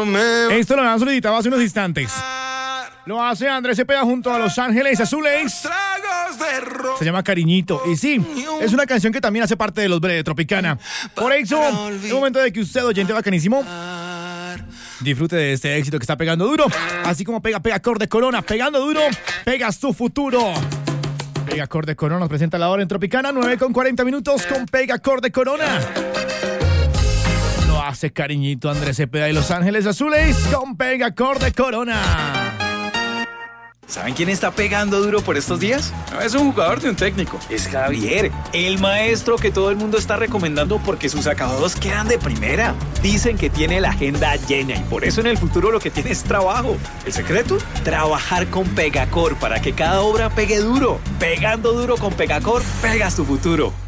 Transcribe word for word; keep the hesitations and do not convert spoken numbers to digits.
me... Esto lo han solicitado hace unos instantes. Lo hace Andrés Cepeda junto a Los Ángeles Azules. Se llama Cariñito. Y sí, es una canción que también hace parte de los Breves de Tropicana. Por eso, es momento de que usted, oyente bacanísimo, disfrute de este éxito que está pegando duro. Así como pega Pegacor Corona, pegando duro, pegas tu futuro. Pegacor Corona nos presenta la hora en Tropicana, nueve con cuarenta minutos con Pegacor Corona. Lo hace Cariñito Andrés Cepeda y Los Ángeles Azules con Pegacor Corona. ¿Saben quién está pegando duro por estos días? No es un jugador de un técnico, es Javier, el maestro que todo el mundo está recomendando porque sus acabados quedan de primera. Dicen que tiene la agenda llena y por eso en el futuro lo que tiene es trabajo. ¿El secreto? Trabajar con Pegacor para que cada obra pegue duro. Pegando duro con Pegacor, pegas tu futuro.